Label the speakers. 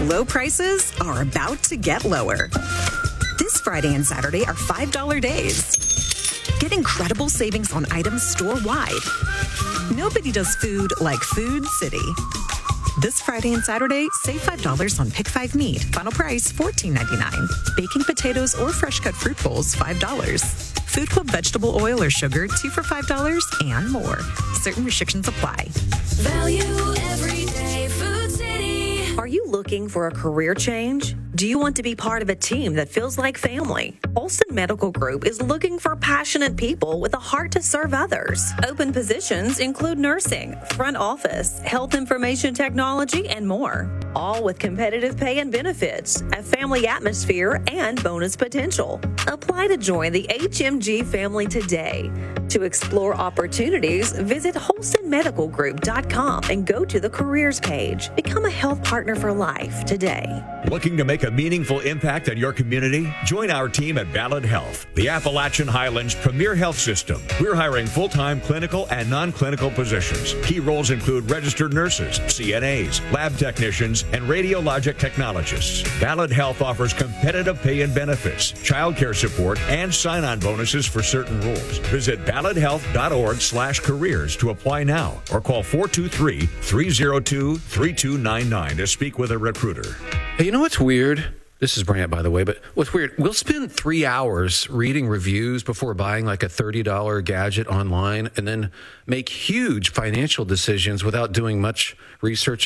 Speaker 1: low prices are about to get lower. This Friday and Saturday are $5 days. Get incredible savings on items store-wide. Nobody does food like Food City. This Friday and Saturday, save $5 on Pick 5 meat. Final price $14.99. Baking potatoes or fresh-cut fruit bowls, $5. Food Club vegetable oil or sugar, 2 for $5, and more. Certain restrictions apply.
Speaker 2: Value every day, Food City.
Speaker 3: Are you looking for a career change? Do you want to be part of a team that feels like family? Olson Medical Group is looking for passionate people with a heart to serve others. Open positions include nursing, front office, health information technology, and more. All with competitive pay and benefits, a family atmosphere, and bonus potential. Apply to join the HMG family today. To explore opportunities, visit HolstonMedicalGroup.com and go to the careers page. Become a health partner for life today.
Speaker 4: Looking to make a meaningful impact on your community? Join our team at Ballad Health, the Appalachian Highlands premier health system. We're hiring full-time clinical and non-clinical positions. Key roles include registered nurses, CNAs, lab technicians, and radiologic technologists. Ballad Health offers competitive pay and benefits, childcare support, and sign-on bonuses for certain roles. Visit balladhealth.org/careers to apply now or call 423-302-3299 to speak with a recruiter.
Speaker 5: Hey, you know what's weird? This is Brant, by the way, but what's weird, we'll spend 3 hours reading reviews before buying like a $30 gadget online and then make huge financial decisions without doing much research